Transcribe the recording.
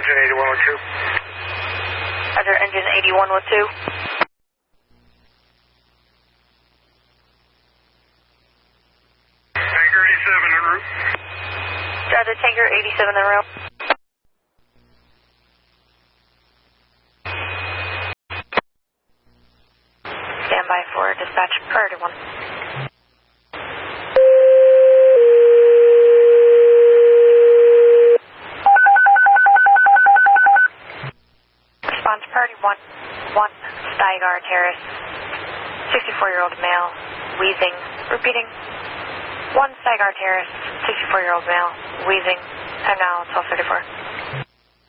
engine 8102. Roger, engine 8112. Tanker 87 en route. Roger, Tanker 87 en route. Stand by for dispatch priority 1. Response priority 1. 1 Steigar Terrace. 64-year-old male. Wheezing. Repeating. 1 Steigar Terrace. 64-year-old male. Wheezing. Time now 12:34.